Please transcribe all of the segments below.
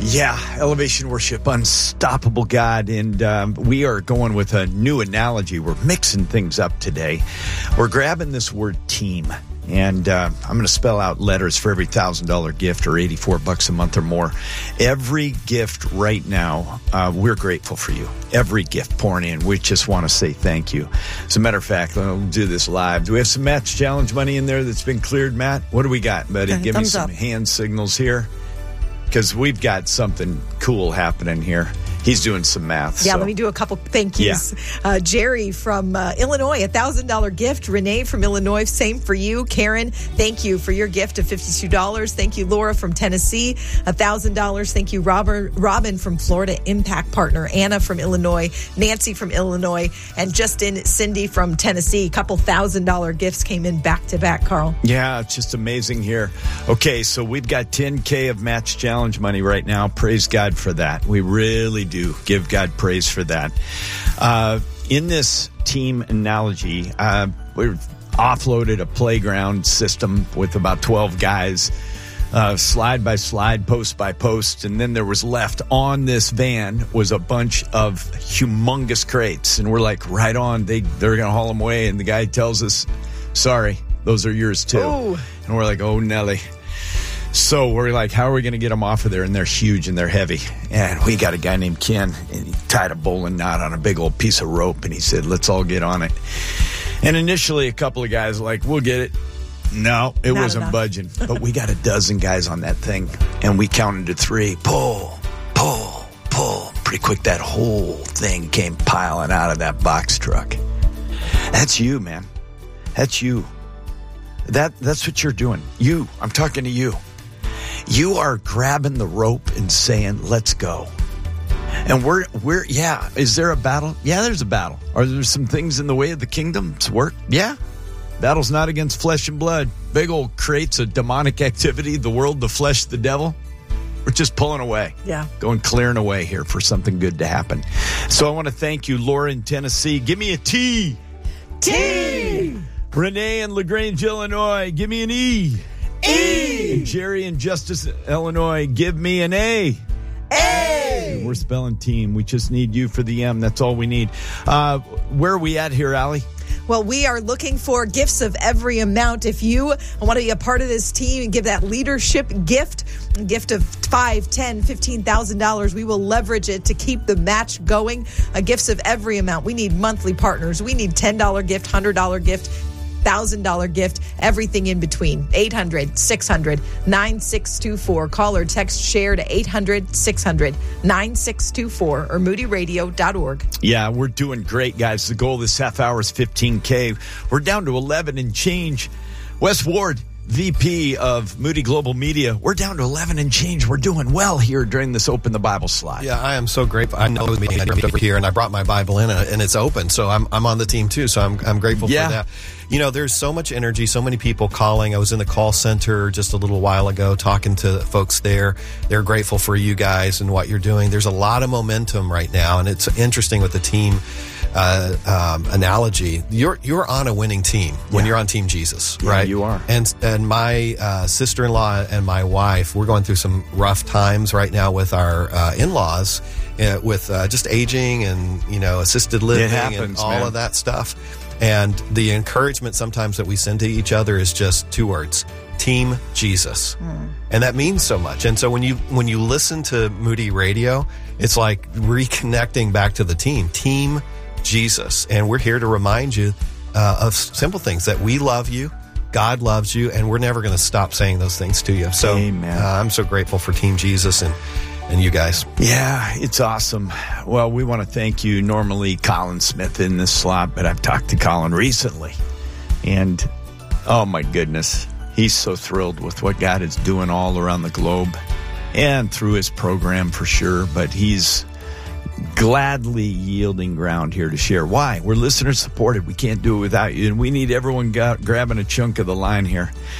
Yeah, Elevation Worship, Unstoppable God, and we are going with a new analogy. We're mixing things up today. We're grabbing this word team, and I'm going to spell out letters for every $1,000 gift or $84 a month or more. Every gift right now, we're grateful for you. Every gift pouring in, we just want to say thank you. As a matter of fact, we'll do this live. Do we have some Matt's Challenge money in there that's been cleared, Matt? What do we got, buddy? Give me some hand signals here. Because we've got something cool happening here. He's doing some math. Yeah, let me do a couple thank yous. Yeah. Jerry from Illinois, $1,000 gift. Renee from Illinois, same for you. Karen, thank you for your gift of $52. Thank you, Laura from Tennessee, $1,000. Thank you, Robin from Florida, Impact Partner. Anna from Illinois, Nancy from Illinois, and Justin, Cindy from Tennessee. A couple $1,000 gifts came in back to back, Carl. Yeah, it's just amazing here. Okay, so we've got $10K of Match Challenge money right now. Praise God for that. We really do. Give God praise for that. In this team analogy, we offloaded a playground system with about 12 guys, slide by slide, post by post, and then there was left on this van was a bunch of humongous crates, and we're like, right on, they're going to haul them away, and the guy tells us, sorry, those are yours too. Oh. And we're like, oh, Nelly. So we're like, how are we going to get them off of there? And they're huge and they're heavy. And we got a guy named Ken, and he tied a bowling knot on a big old piece of rope, and he said, let's all get on it. And initially, a couple of guys were like, we'll get it. No, it wasn't budging. But we got a dozen guys on that thing, and we counted to 3. Pull, pull, pull. Pretty quick, that whole thing came piling out of that box truck. That's you, man. That's you. That's what you're doing. You. I'm talking to you. You are grabbing the rope and saying, let's go. And we're is there a battle? Yeah, there's a battle. Are there some things in the way of the kingdom's work? Yeah. Battle's not against flesh and blood. Big old crates of demonic activity, the world, the flesh, the devil. We're just pulling away. Yeah. Going clearing away here for something good to happen. So I want to thank you, Laura in Tennessee. Give me a T. T. Renee in LaGrange, Illinois. Give me an E. E. Jerry in Justice, Illinois, give me an A. A. We're spelling team. We just need you for the M. That's all we need. Where are we at here, Allie? Well, we are looking for gifts of every amount. If you want to be a part of this team and give that leadership gift, a gift of $5,000, $10,000, $15,000, we will leverage it to keep the match going. Gifts of every amount. We need monthly partners. We need $10 gift, $100 gift, $1,000 gift, everything in between. 800-600-9624. Call or text share to 800-600-9624 or moodyradio.org. Yeah, we're doing great, guys. The goal this half hour is $15K. We're down to 11 and change. Wes Ward, VP of Moody Global Media. We're down to 11 and change. We're doing well here during this Open the Bible slide. Yeah, I am so grateful. I know it was me over here, and I brought my Bible in, and it's open, so I'm on the team too. So I'm grateful for that. You know, there's so much energy, so many people calling. I was in the call center just a little while ago talking to folks there. They're grateful for you guys and what you're doing. There's a lot of momentum right now, and it's interesting with the team analogy. You're on a winning team when you're on Team Jesus, right? You are. And my sister-in-law and my wife, we're going through some rough times right now with our in-laws, with just aging and assisted living and all of that stuff. And the encouragement sometimes that we send to each other is just 2 words: Team Jesus. And that means so much. And so when you listen to Moody Radio, it's like reconnecting back to the Team Jesus. And we're here to remind you of simple things, that we love you, God loves you, and we're never going to stop saying those things to you. So I'm so grateful for Team Jesus and you guys. Yeah, it's awesome. Well, we want to thank you. Normally, Colin Smith in this slot, but I've talked to Colin recently, and oh my goodness, he's so thrilled with what God is doing all around the globe and through his program for sure, but he's gladly yielding ground here to share. Why? We're listener supported. We can't do it without you, and we need everyone grabbing a chunk of the line here.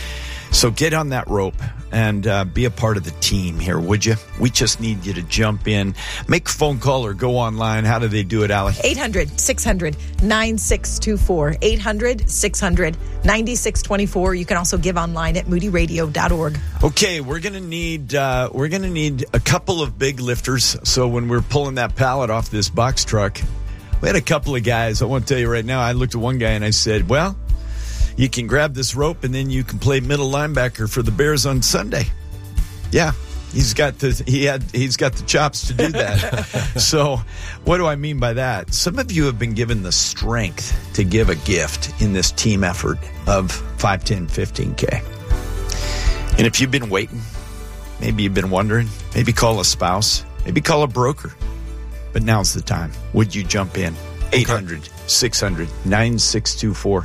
So get on that rope and be a part of the team here, would you? We just need you to jump in. Make a phone call or go online. How do they do it, Allie? 800-600-9624. 800-600-9624. You can also give online at moodyradio.org. Okay, we're gonna need a couple of big lifters. So when we're pulling that pallet off this box truck, we had a couple of guys. I want to tell you right now, I looked at one guy and I said, well, you can grab this rope and then you can play middle linebacker for the Bears on Sunday. Yeah, he's got the chops to do that. So what do I mean by that? Some of you have been given the strength to give a gift in this team effort of 5, 10, 15K. And if you've been waiting, maybe you've been wondering, maybe call a spouse, maybe call a broker. But now's the time. Would you jump in? 800-600-9624,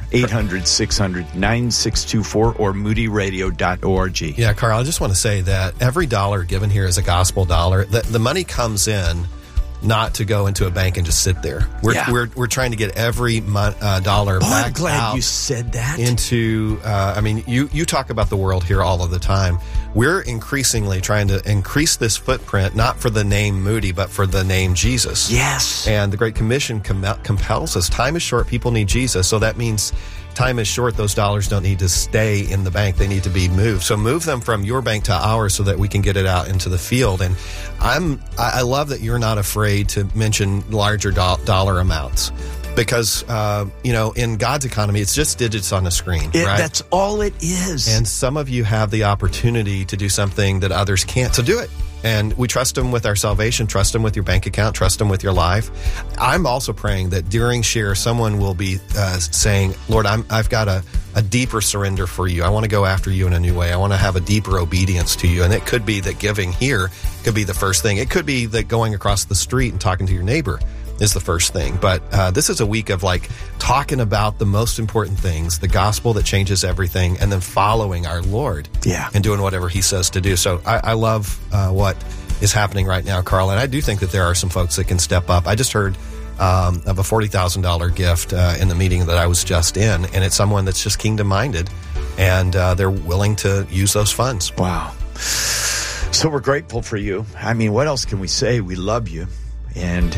800-600-9624, or moodyradio.org. Yeah, Carl, I just want to say that every dollar given here is a gospel dollar. The money comes in not to go into a bank and just sit there. We're trying to get every dollar back. I'm glad you said that. Into, you talk about the world here all of the time. We're increasingly trying to increase this footprint, not for the name Moody, but for the name Jesus. Yes. And the Great Commission compels us. Time is short. People need Jesus. So that means time is short. Those dollars don't need to stay in the bank. They need to be moved. So move them from your bank to ours so that we can get it out into the field. And I love that you're not afraid to mention larger dollar amounts. Because, in God's economy, it's just digits on the screen, right? That's all it is. And some of you have the opportunity to do something that others can't. So do it. And we trust Him with our salvation, trust Him with your bank account, trust Him with your life. I'm also praying that during share, someone will be saying, Lord, I've got a deeper surrender for you. I want to go after you in a new way. I want to have a deeper obedience to you. And it could be that giving here could be the first thing. It could be that going across the street and talking to your neighbor is the first thing. But this is a week of talking about the most important things, the gospel that changes everything, and then following our Lord and doing whatever He says to do. So I love what is happening right now, Carl. And I do think that there are some folks that can step up. I just heard of a $40,000 gift in the meeting that I was just in, and it's someone that's just kingdom-minded, and they're willing to use those funds. Wow. So we're grateful for you. I mean, what else can we say? We love you. And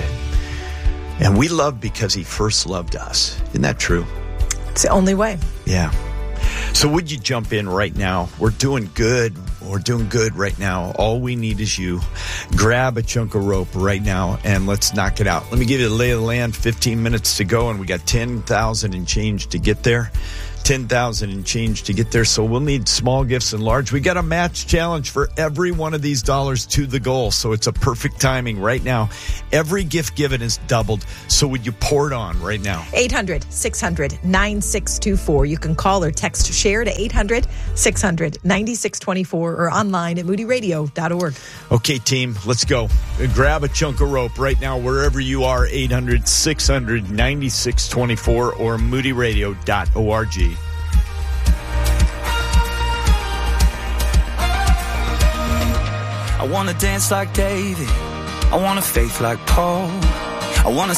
we love because He first loved us. Isn't that true? It's the only way. Yeah. So would you jump in right now? We're doing good. We're doing good right now. All we need is you. Grab a chunk of rope right now and let's knock it out. Let me give you the lay of the land. 15 minutes to go, and we got 10,000 and change to get there. 10,000 and change to get there. So we'll need small gifts and large. We got a match challenge for every one of these dollars to the goal. So it's a perfect timing right now. Every gift given is doubled. So would you pour it on right now? 800-600-9624. You can call or text share to 800-600-9624 or online at moodyradio.org. Okay, team, let's go. Grab a chunk of rope right now, wherever you are, 800-600-9624 or moodyradio.org. I want to dance like David. I want a faith like Paul. I want to